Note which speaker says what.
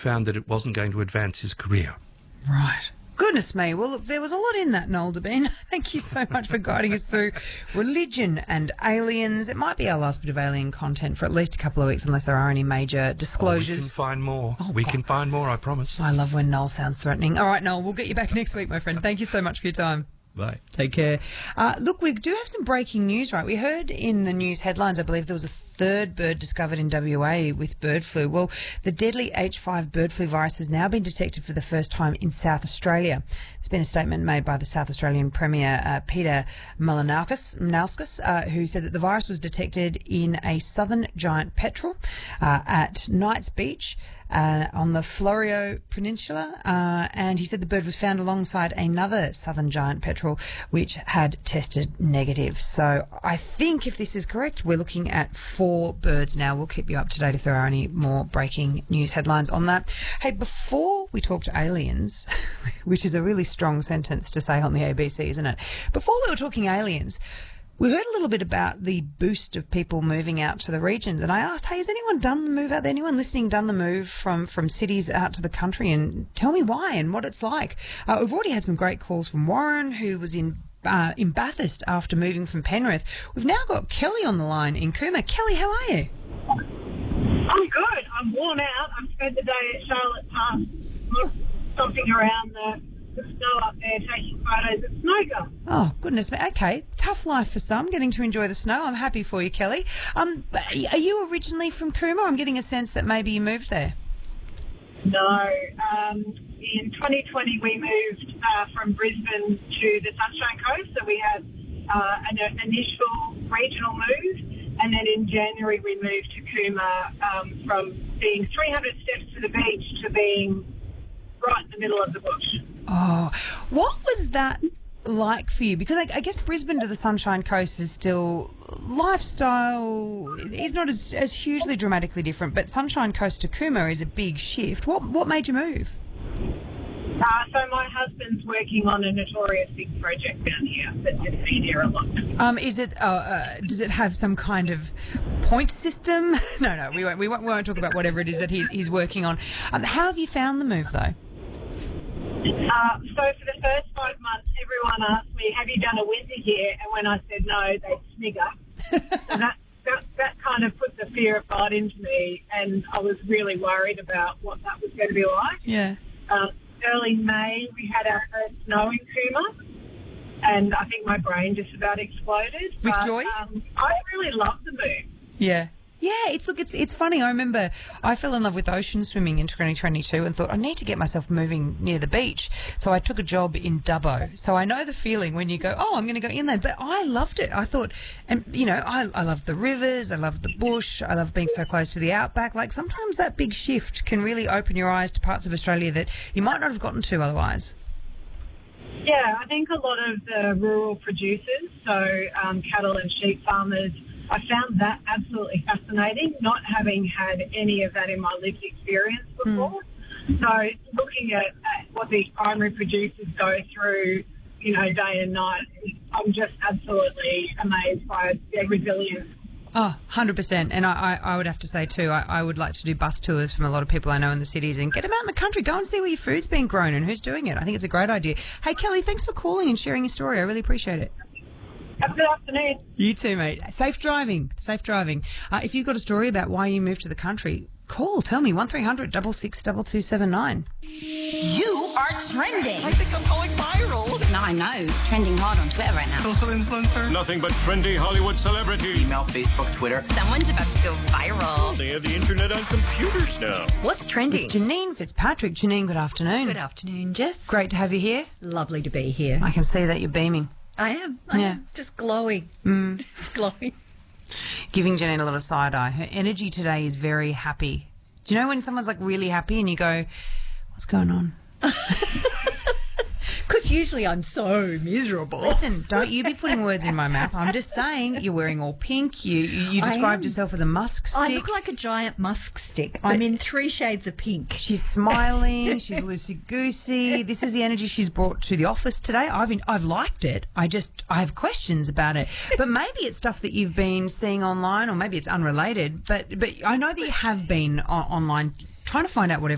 Speaker 1: found that it wasn't going to advance his career.
Speaker 2: Right. Goodness me. Well, look, there was a lot in that, Noel Debien. Thank you so much for guiding us through religion and aliens. It might be our last bit of alien content for at least a couple of weeks, unless there are any major disclosures.
Speaker 1: We can find more.
Speaker 2: Oh,
Speaker 1: we
Speaker 2: God.
Speaker 1: can find more, I promise.
Speaker 2: I love when Noel sounds threatening. All right, Noel, we'll get you back next week, my friend. Thank you so much for your time.
Speaker 1: Bye.
Speaker 2: Take care. Look, we do have some breaking news, right? We heard in the news headlines, I believe there was a third bird discovered in WA with bird flu. Well, the deadly H5 bird flu virus has now been detected for the first time in South Australia. There's been a statement made by the South Australian Premier, Peter Malinauskas, who said that the virus was detected in a southern giant petrel at Knights Beach on the Florio Peninsula, and he said the bird was found alongside another southern giant petrel which had tested negative. So I think if this is correct, we're looking at 4 birds now. We'll keep you up to date if there are any more breaking news headlines on that. Hey, before we talk to aliens, which is a really strong sentence to say on the ABC, isn't it? Before we were talking aliens, we heard a little bit about the boost of people moving out to the regions, and I asked, hey, has anyone done the move out there? Anyone listening done the move from cities out to the country? And tell me why and what it's like. We've already had some great calls from Warren, who was in Bathurst after moving from Penrith. We've now got Kelly on the line in Cooma. Kelly, how are you?
Speaker 3: I'm good. I'm worn out. I've spent the day at Charlotte Pass, stomping around the snow up there, taking photos at Snowga.
Speaker 2: Oh, goodness me. Okay, tough life for some, getting to enjoy the snow. I'm happy for you, Kelly. Are you originally from Cooma? I'm getting a sense that maybe you moved there.
Speaker 3: No. In 2020, we moved from Brisbane to the Sunshine Coast, so we had an initial regional move, and then in January we moved to Cooma from being 300 steps to the beach to being right in the middle of the bush.
Speaker 2: Oh, what was that like for you? Because I guess Brisbane to the Sunshine Coast is still lifestyle. It's not as hugely dramatically different, but Sunshine Coast to Cooma is a big shift. What made you move?
Speaker 3: So my husband's working on a notorious big project down here that's just been here a lot.
Speaker 2: Is it? Does it have some kind of point system? No, we won't talk about whatever it is that he's working on. How have you found the move though?
Speaker 3: So for the first 5 months, everyone asked me, have you done a winter here? And when I said no, they'd snigger. And that kind of put the fear of God into me, and I was really worried about what that was going to be like.
Speaker 2: Yeah.
Speaker 3: Early May, we had our first snow in Cooma, and I think my brain just about exploded.
Speaker 2: With joy?
Speaker 3: I really love the move.
Speaker 2: Yeah. Yeah, it's funny. I remember I fell in love with ocean swimming in 2022 and thought I need to get myself moving near the beach. So I took a job in Dubbo. So I know the feeling when you go, oh, I'm going to go inland. But I loved it. I thought, and I love the rivers. I love the bush. I love being so close to the outback. Like sometimes that big shift can really open your eyes to parts of Australia that you might not have gotten to otherwise.
Speaker 3: Yeah, I think a lot of the rural producers, so cattle and sheep farmers, I found that absolutely fascinating, not having had any of that in my lived experience before. So looking at what these primary producers go through, day and night, I'm just absolutely amazed by their resilience.
Speaker 2: Oh, 100%. And I would have to say too, I would like to do bus tours from a lot of people I know in the cities and get them out in the country. Go and see where your food's being grown and who's doing it. I think it's a great idea. Hey, Kelly, thanks for calling and sharing your story. I really appreciate it.
Speaker 3: Have a good afternoon.
Speaker 2: You too, mate. Safe driving. Safe driving. If you've got a story about why you moved to the country, call. Tell me. 1300 66 2279.
Speaker 4: You are trending.
Speaker 5: I think I'm going viral.
Speaker 4: No, I know. Trending hard on Twitter right now.
Speaker 5: Social influencer.
Speaker 6: Nothing but trendy Hollywood celebrity.
Speaker 5: Email, Facebook, Twitter.
Speaker 4: Someone's about to go viral.
Speaker 6: They have the internet on computers now.
Speaker 4: What's trending?
Speaker 2: Janine Fitzpatrick. Janine, good afternoon.
Speaker 7: Good afternoon, Jess.
Speaker 2: Great to have you here.
Speaker 7: Lovely to be here.
Speaker 2: I can see that you're beaming.
Speaker 7: I am. I am just glowing. Just glowing.
Speaker 2: Giving Janine a little side eye. Her energy today is very happy. Do you know when someone's like really happy and you go, what's going on?
Speaker 7: Because usually I'm so miserable.
Speaker 2: Listen, don't you be putting words in my mouth. I'm just saying you're wearing all pink. You described yourself as a musk stick.
Speaker 7: I look like a giant musk stick. I'm in 3 shades of pink.
Speaker 2: She's smiling. She's loosey-goosey. This is the energy she's brought to the office today. I've liked it. I have questions about it. But maybe it's stuff that you've been seeing online, or maybe it's unrelated. But I know that you have been online trying to find out what